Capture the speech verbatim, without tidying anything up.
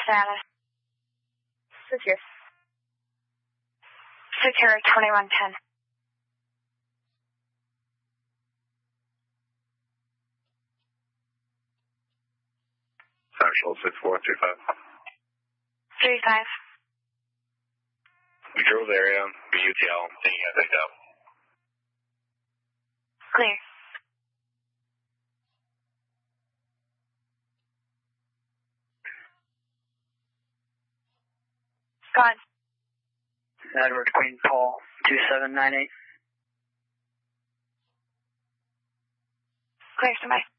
status. Secure. Secure twenty-one ten. Central six four three five. three five. We drove the area, B U T L, taking a picked up. Clear. Gone. Edward Queen Paul, two seven nine eight. Clear, somebody.